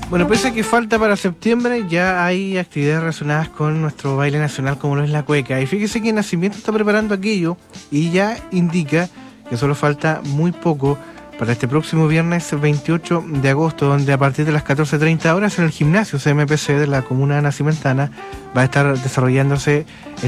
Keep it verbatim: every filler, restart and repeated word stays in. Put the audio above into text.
Bueno, pese a que falta para septiembre, ya hay actividades relacionadas con nuestro baile nacional como lo es la cueca. Y fíjese que Nacimiento está preparando aquello y ya indica que solo falta muy poco para este próximo viernes veintiocho de agosto, donde a partir de las catorce treinta horas en el gimnasio C M P C de la comuna nacimentana va a estar desarrollándose